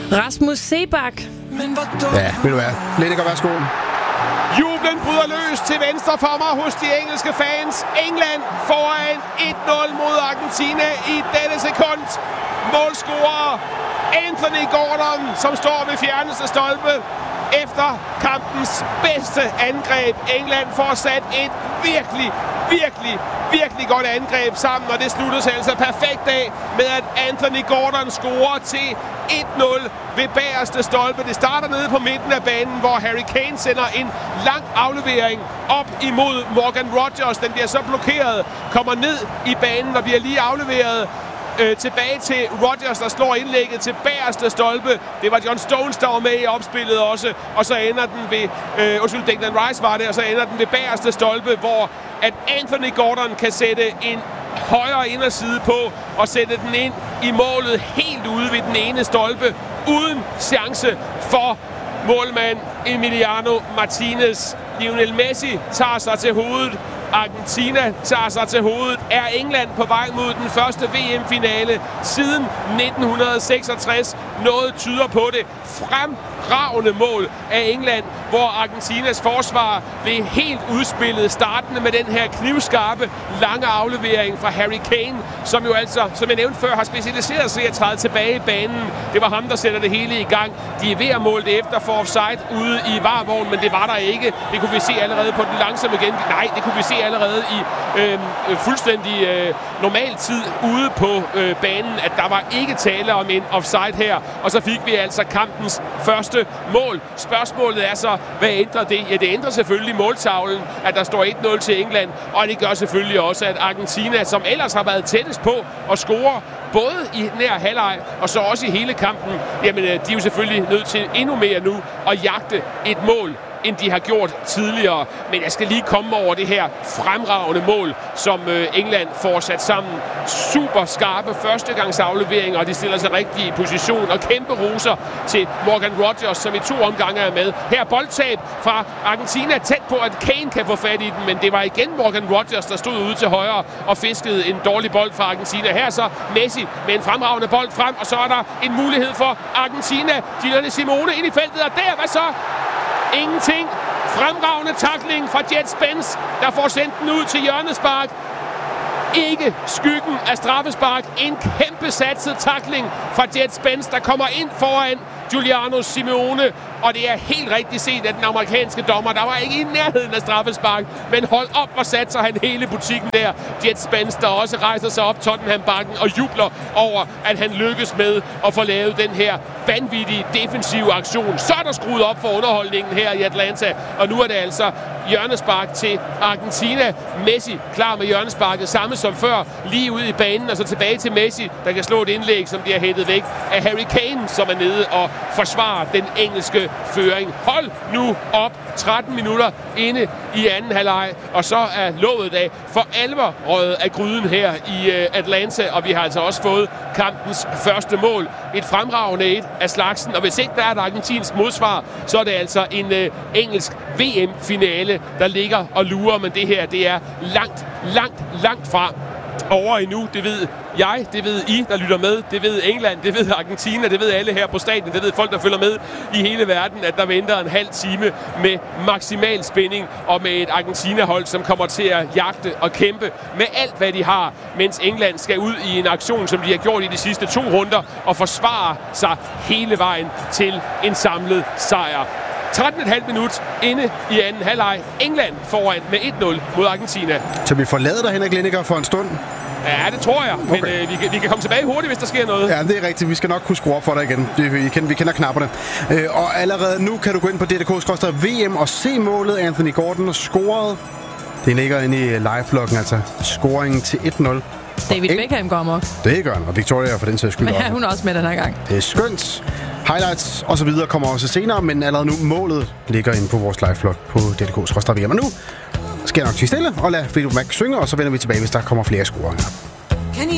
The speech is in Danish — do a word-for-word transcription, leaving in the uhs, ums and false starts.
Rasmus Seebach. Ja, vil du være. Lineker, værsgo. Jublen bryder løs til venstre for mig hos de engelske fans. England foran et nul mod Argentina i dette sekund. Målscorer Anthony Gordon, som står ved fjerneste stolpe. Efter kampens bedste angreb. England får sat et virkelig, virkelig, virkelig godt angreb sammen, og det slutter sig altså perfekt af med, at Anthony Gordon scorer til et nul ved bagerste stolpe. Det starter nede på midten af banen, hvor Harry Kane sender en lang aflevering op imod Morgan Rogers. Den bliver så blokeret, kommer ned i banen og bliver lige afleveret Øh, tilbage til Rodgers, der slår indlægget til bagerste stolpe. Det var John Stones, der var med i opspillet også. Og så ender den ved... Øh, undskyld, Declan Rice var det. Og så ender den ved bagerste stolpe, hvor at Anthony Gordon kan sætte en højre inderside på og sætte den ind i målet helt ude ved den ene stolpe. Uden chance for målmand Emiliano Martinez. Lionel Messi tager sig til hovedet. Argentina tager sig til hovedet. Er England på vej mod den første V M-finale siden nitten seksogtres? Noget tyder på det. Fremragende mål af England, hvor Argentinas forsvar blev helt udspillet, startende med den her knivskarpe, lange aflevering fra Harry Kane, som jo altså, som jeg nævnte før, har specialiseret sig at træde tilbage i banen. Det var ham, der sætter det hele i gang. De er ved at måle det efter for offside ude i varevognen, men det var der ikke. Det kunne vi se allerede på den langsomme igen. Nej, det kunne vi se allerede i øh, fuldstændig øh, normal tid ude på øh, banen, at der var ikke tale om en offside her. Og så fik vi altså kampens første mål. Spørgsmålet er så, hvad ændrer det? Ja, det ændrer selvfølgelig måltavlen, at der står et nul til England, og det gør selvfølgelig også, at Argentina, som ellers har været tættest på at score, både i nær halvleg og så også i hele kampen, jamen de er jo selvfølgelig nødt til endnu mere nu at jagte et mål, end de har gjort tidligere. Men jeg skal lige komme over det her fremragende mål, som England får sat sammen. Super skarpe førstegangsafleveringer, og de stiller sig rigtig i position, og kæmpe roser til Morgan Rogers, som i to omgange er med. Her boldtab fra Argentina, tæt på, at Kane kan få fat i den, men det var igen Morgan Rogers, der stod ude til højre og fiskede en dårlig bold fra Argentina. Her så Messi med en fremragende bold frem, og så er der en mulighed for Argentina. Gianni Simone ind i feltet, og der, hvad så? Ingenting. Fremragende tackling fra Jet Spence, der får sendt den ud til hjørnespark. Ikke skyggen af straffespark. En kæmpe satset tackling fra Jet Spence, der kommer ind foran Giuliano Simeone. Og det er helt rigtigt set af den amerikanske dommer. Der var ikke i nærheden af straffespark, men hold op, hvor satser han hele butikken der. Jet Spence, der også rejser sig op Tottenham-bakken og jubler over, at han lykkes med at få lavet den her vanvittige defensive aktion. Så er der skruet op for underholdningen her i Atlanta, og nu er det altså hjørnespark til Argentina. Messi klar med hjørnesparket, samme som før, lige ud i banen, og så tilbage til Messi, der kan slå et indlæg, som bliver hættet væk af Harry Kane, som er nede og forsvarer den engelske føring. Hold nu op. tretten minutter inde i anden halvleg, og så er låget af for alvor røget af gryden her i Atlanta, og vi har altså også fået kampens første mål. Et fremragende et af slagsen, og hvis ikke der er et argentinsk modsvar, så er det altså en uh, engelsk V M-finale, der ligger og lurer, men det her, det er langt, langt, langt fra over endnu. Det ved jeg, det ved I, der lytter med, det ved England, det ved Argentina, det ved alle her på stadion, det ved folk, der følger med i hele verden, at der venter en halv time med maksimal spænding og med et Argentina-hold, som kommer til at jagte og kæmpe med alt, hvad de har, mens England skal ud i en aktion, som de har gjort i de sidste to runder, og forsvare sig hele vejen til en samlet sejr. tretten komma fem minut inde i anden halvleg. England foran med et nul mod Argentina. Så vi forlader dig, Henrik Lineker, for en stund? Ja, det tror jeg. Men okay. øh, vi, kan, vi kan komme tilbage hurtigt, hvis der sker noget. Ja, det er rigtigt. Vi skal nok kunne skrue op for dig igen. Vi, vi, kender, vi kender knapperne. Øh, og allerede nu kan du gå ind på D D K skråstreg V M og se målet. Anthony Gordon scoret. Det ligger inde i live-loggen, altså scoringen til et nul. David Eng- Beckham går amok. Det gør han, og Victoria for den sags skyld. Men ja, hun er også med den her gang. Det er skønt. Highlights og så videre kommer også senere, men allerede nu målet ligger inde på vores live-vlog på D D K skråstreg V M. Og nu skal jeg nok til stille og lade Fleetwood Mac synge, og så vender vi tilbage, hvis der kommer flere scoringer.